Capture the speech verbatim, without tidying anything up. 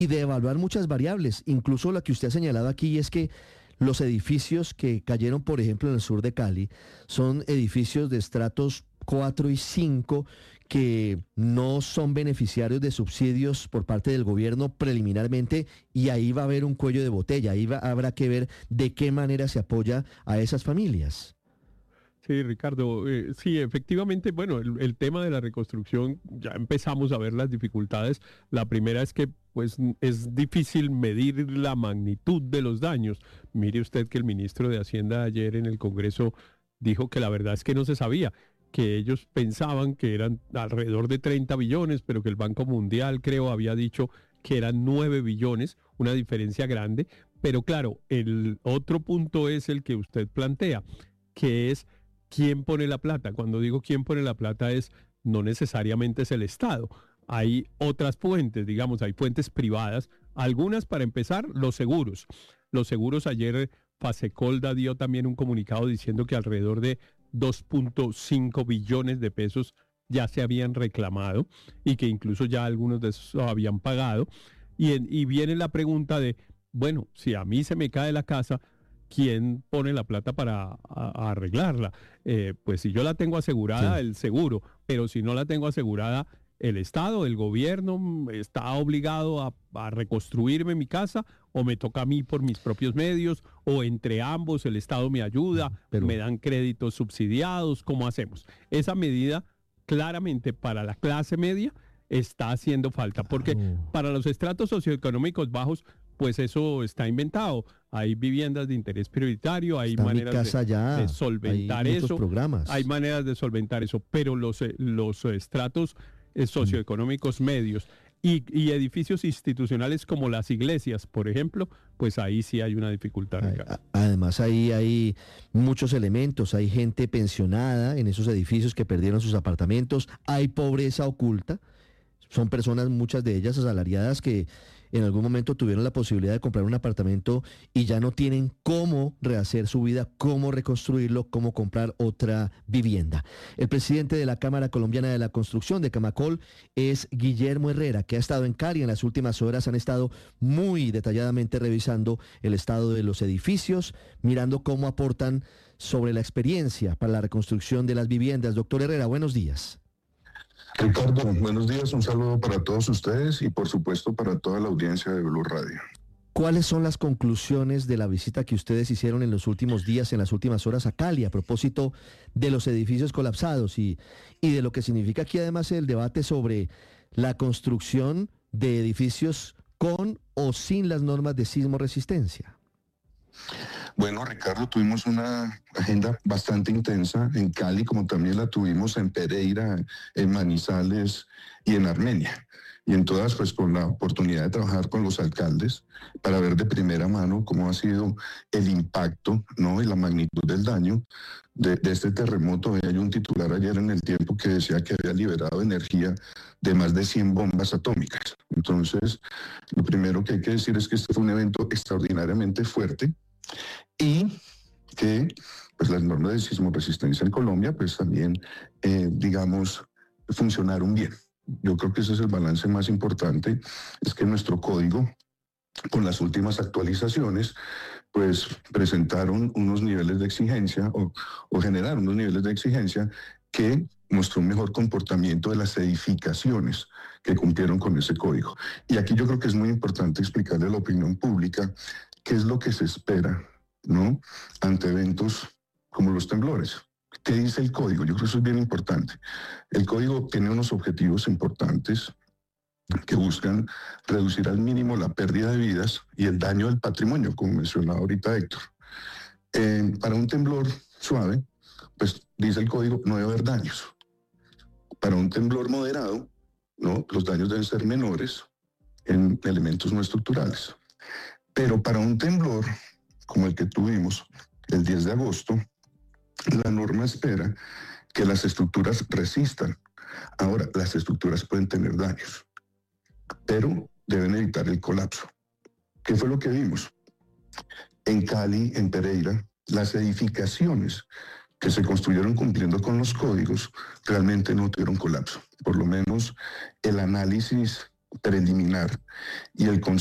y de evaluar muchas variables, incluso la que usted ha señalado aquí, es que los edificios que cayeron, por ejemplo, en el sur de Cali, son edificios de estratos cuatro y cinco que no son beneficiarios de subsidios por parte del gobierno preliminarmente, y ahí va a haber un cuello de botella, ahí va, habrá que ver de qué manera se apoya a esas familias. Sí, Ricardo, eh, sí, efectivamente, bueno, el, el tema de la reconstrucción, ya empezamos a ver las dificultades. La primera es que, pues, n- es difícil medir la magnitud de los daños. Mire usted que el ministro de Hacienda ayer en el Congreso dijo que la verdad es que no se sabía, que ellos pensaban que eran alrededor de treinta billones, pero que el Banco Mundial, creo, había dicho que eran nueve billones, una diferencia grande. Pero claro, el otro punto es el que usted plantea, que es quién pone la plata. Cuando digo quién pone la plata es no necesariamente es el Estado. Hay otras fuentes, digamos, hay fuentes privadas. Algunas, para empezar, los seguros. Los seguros ayer, Fasecolda dio también un comunicado diciendo que alrededor de dos punto cinco billones de pesos ya se habían reclamado y que incluso ya algunos de esos lo habían pagado. Y, en- y viene la pregunta de, bueno, si a mí se me cae la casa, ¿quién pone la plata para a- a arreglarla? Eh, pues si yo la tengo asegurada, Sí. el seguro, pero si no la tengo asegurada, el Estado, el gobierno mm, está obligado a, a reconstruirme mi casa, o me toca a mí por mis propios medios, o entre ambos el Estado me ayuda, me Pero dan créditos subsidiados. ¿Cómo hacemos? Esa medida claramente para la clase media está haciendo falta, porque claro, para los estratos socioeconómicos bajos, pues eso está inventado. Hay viviendas de interés prioritario, hay está mi maneras de, casa de ya, hay solventar muchos eso, hay programas. maneras de solventar eso, pero los, eh, los eh, estratos eh, Mm. socioeconómicos medios y, y edificios institucionales como las iglesias, por ejemplo, pues ahí sí hay una dificultad, Ay, Ricardo. a- Además, ahí hay muchos elementos, hay gente pensionada en esos edificios que perdieron sus apartamentos, hay pobreza oculta. Son personas, muchas de ellas asalariadas, que en algún momento tuvieron la posibilidad de comprar un apartamento y ya no tienen cómo rehacer su vida, cómo reconstruirlo, cómo comprar otra vivienda. El presidente de la Cámara Colombiana de la Construcción, de Camacol, es Guillermo Herrera, que ha estado en Cali en las últimas horas. Han estado muy detalladamente revisando el estado de los edificios, mirando cómo aportan sobre la experiencia para la reconstrucción de las viviendas. Doctor Herrera, buenos días. Ricardo, buenos días, un saludo para todos ustedes y por supuesto para toda la audiencia de Blue Radio. ¿Cuáles son las conclusiones de la visita que ustedes hicieron en los últimos días, en las últimas horas a Cali, a propósito de los edificios colapsados y, y de lo que significa aquí además el debate sobre la construcción de edificios con o sin las normas de sismo resistencia? Bueno, Ricardo, tuvimos una agenda bastante intensa en Cali, como también la tuvimos en Pereira, en Manizales y en Armenia. Y en todas, pues, con la oportunidad de trabajar con los alcaldes para ver de primera mano cómo ha sido el impacto, ¿no?, y la magnitud del daño de, de este terremoto. Hay un titular ayer en El Tiempo que decía que había liberado energía de más de cien bombas atómicas. Entonces, lo primero que hay que decir es que este fue un evento extraordinariamente fuerte y que, pues, las normas de sismo resistencia en Colombia, pues también, eh, digamos, funcionaron bien. Yo creo que ese es el balance más importante, es que nuestro código, con las últimas actualizaciones, pues presentaron unos niveles de exigencia o, o generaron unos niveles de exigencia que mostró un mejor comportamiento de las edificaciones que cumplieron con ese código. Y aquí yo creo que es muy importante explicarle a la opinión pública qué es lo que se espera, ¿no?, ante eventos como los temblores. ¿Qué dice el código? Yo creo que eso es bien importante. El código tiene unos objetivos importantes que buscan reducir al mínimo la pérdida de vidas y el daño del patrimonio, como mencionaba ahorita Héctor. Eh, para un temblor suave, pues dice el código, no debe haber daños. Para un temblor moderado, ¿no?, los daños deben ser menores en elementos no estructurales. Pero para un temblor como el que tuvimos el diez de agosto, la norma espera que las estructuras resistan. Ahora, las estructuras pueden tener daños, pero deben evitar el colapso. ¿Qué fue lo que vimos? En Cali, en Pereira, las edificaciones que se construyeron cumpliendo con los códigos realmente no tuvieron colapso. Por lo menos el análisis preliminar y el